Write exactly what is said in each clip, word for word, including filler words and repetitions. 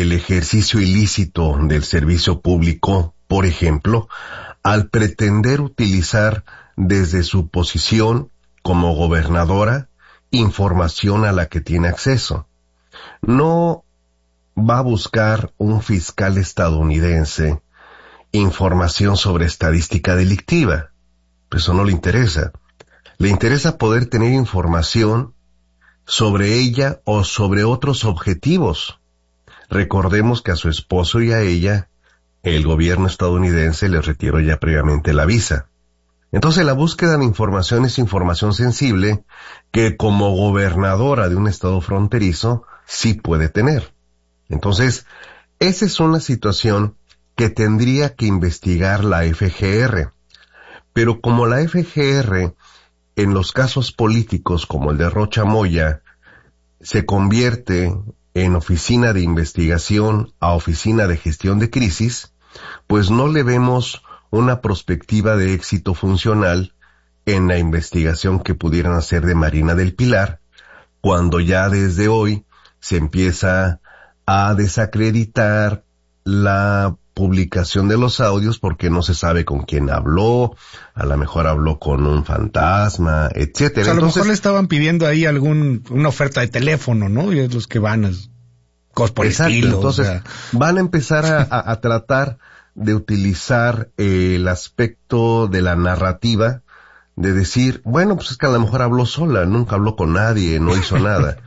el ejercicio ilícito del servicio público, por ejemplo, al pretender utilizar desde su posición como gobernadora información a la que tiene acceso. No va a buscar un fiscal estadounidense información sobre estadística delictiva. Eso no le interesa. Le interesa poder tener información sobre ella o sobre otros objetivos. Recordemos que a su esposo y a ella, el gobierno estadounidense les retiró ya previamente la visa. Entonces la búsqueda de información es información sensible que como gobernadora de un estado fronterizo sí puede tener. Entonces, esa es una situación que tendría que investigar la F G R. Pero como la F G R, en los casos políticos como el de Rocha Moya, se convierte en oficina de investigación a oficina de gestión de crisis, pues no le vemos una perspectiva de éxito funcional en la investigación que pudieran hacer de Marina del Pilar, cuando ya desde hoy se empieza a desacreditar la publicación de los audios porque no se sabe con quién habló, a lo mejor habló con un fantasma, etcétera. O sea, a lo Entonces, mejor le estaban pidiendo ahí algún una oferta de teléfono, ¿no? Y es los que van a cosas por el exacto, estilo. entonces o sea. van a empezar a, a, a tratar de utilizar eh, el aspecto de la narrativa, de decir, bueno, pues es que a lo mejor habló sola, nunca habló con nadie, no hizo nada.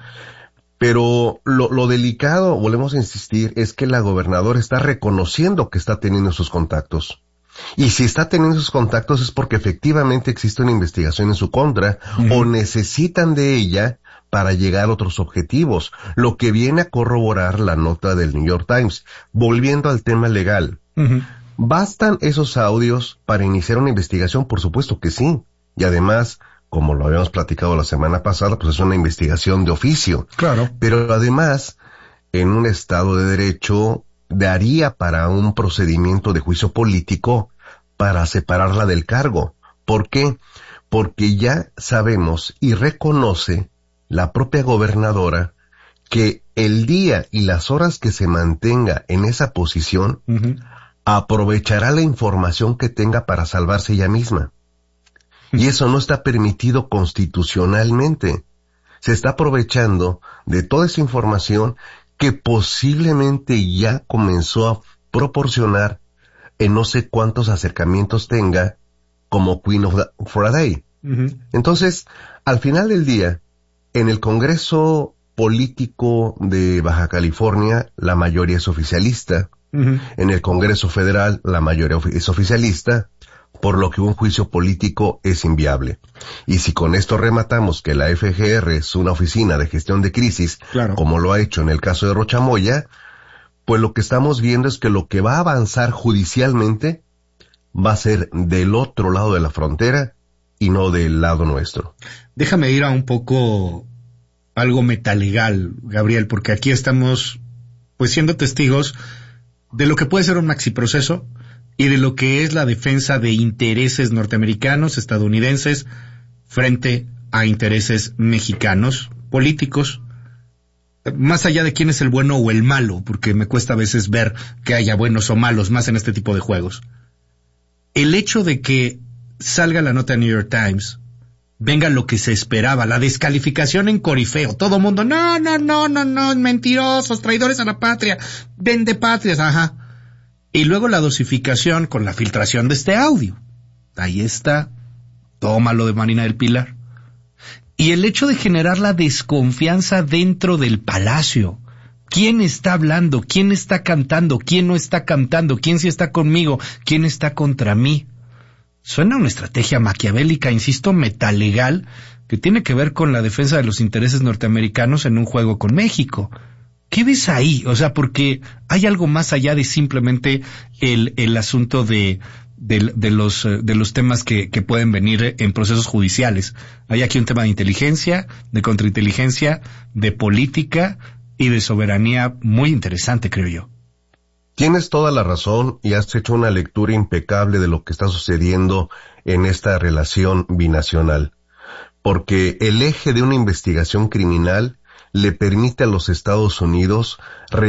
Pero lo, lo delicado, volvemos a insistir, es que la gobernadora está reconociendo que está teniendo sus contactos. Y si está teniendo sus contactos es porque efectivamente existe una investigación en su contra, uh-huh. o necesitan de ella para llegar a otros objetivos, lo que viene a corroborar la nota del New York Times. Volviendo al tema legal, uh-huh. ¿bastan esos audios para iniciar una investigación? Por supuesto que sí. Y además, como lo habíamos platicado la semana pasada, pues es una investigación de oficio. Claro. Pero además, en un Estado de Derecho, daría para un procedimiento de juicio político para separarla del cargo. ¿Por qué? Porque ya sabemos y reconoce la propia gobernadora que el día y las horas que se mantenga en esa posición, uh-huh. aprovechará la información que tenga para salvarse ella misma. Y eso no está permitido constitucionalmente. Se está aprovechando de toda esa información que posiblemente ya comenzó a proporcionar en no sé cuántos acercamientos tenga como Queen of the, for a Day. Uh-huh. Entonces, al final del día, en el Congreso político de Baja California, la mayoría es oficialista. Uh-huh. En el Congreso Federal, la mayoría es oficialista, por lo que un juicio político es inviable. Y si con esto rematamos que la F G R es una oficina de gestión de crisis, claro. como lo ha hecho en el caso de Rocha Moya, pues lo que estamos viendo es que lo que va a avanzar judicialmente va a ser del otro lado de la frontera y no del lado nuestro. Déjame ir a un poco algo metalegal, Gabriel, porque aquí estamos pues siendo testigos de lo que puede ser un maxiproceso y de lo que es la defensa de intereses norteamericanos, estadounidenses, frente a intereses mexicanos, políticos, más allá de quién es el bueno o el malo, porque me cuesta a veces ver que haya buenos o malos más en este tipo de juegos. El hecho de que salga la nota de New York Times, venga lo que se esperaba, la descalificación en corifeo, todo mundo, no, no, no, no, no, mentirosos, traidores a la patria, vende patrias, ajá. Y luego la dosificación con la filtración de este audio. Ahí está. Tómalo de Marina del Pilar. Y el hecho de generar la desconfianza dentro del palacio. ¿Quién está hablando? ¿Quién está cantando? ¿Quién no está cantando? ¿Quién sí está conmigo? ¿Quién está contra mí? Suena una estrategia maquiavélica, insisto, metalegal, que tiene que ver con la defensa de los intereses norteamericanos en un juego con México. ¿Qué ves ahí? O sea, porque hay algo más allá de simplemente el, el asunto de, de, de los, de los temas que, que pueden venir en procesos judiciales. Hay aquí un tema de inteligencia, de contrainteligencia, de política y de soberanía muy interesante, creo yo. Tienes toda la razón y has hecho una lectura impecable de lo que está sucediendo en esta relación binacional. Porque el eje de una investigación criminal le permite a los Estados Unidos